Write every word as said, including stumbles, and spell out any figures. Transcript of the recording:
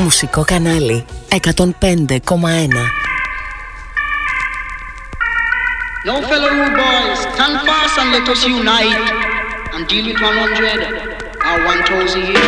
Μουσικό κανάλι εκατόν πέντε κόμμα ένα. Now fellow rude boys, stand fast and let us unite and deal with one hundred or one thousand years.